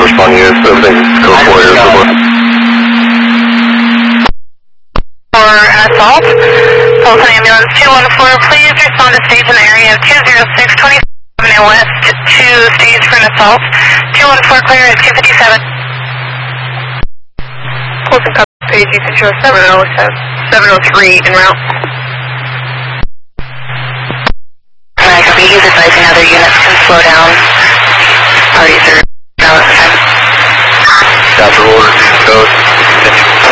corresponding units, everything code 4 here so far. For an assault, Fulton Ambulance 214, please respond to stage in the area of 206 27 Avenue West to stage for an assault. 214 clear at 257. Fulton page, you can show 703 en route. He's advising other units can slow down. Parties are down at the time. After order, code, continue.